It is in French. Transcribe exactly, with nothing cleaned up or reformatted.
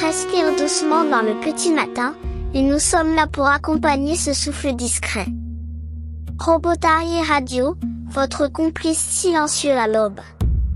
respire doucement dans le petit matin, et nous sommes là pour accompagner ce souffle discret. Robotarié Radio, votre complice silencieux à l'aube.